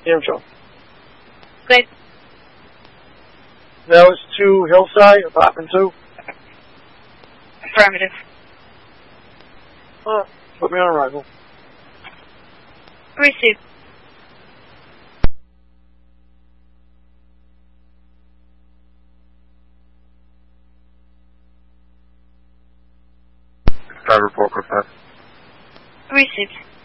Amtrak. Good. That was 2 Hillside, apartment 2. Affirmative. Put me on arrival. Received. Side report, request. Received.